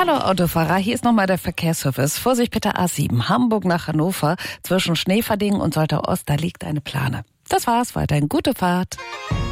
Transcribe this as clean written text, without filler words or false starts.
Hallo Autofahrer, hier ist nochmal der Verkehrsservice. Vorsicht bitte A7, Hamburg nach Hannover, zwischen Schneeverdingen und Soltau Ost, da liegt eine Plane. Das war's, weiterhin gute Fahrt.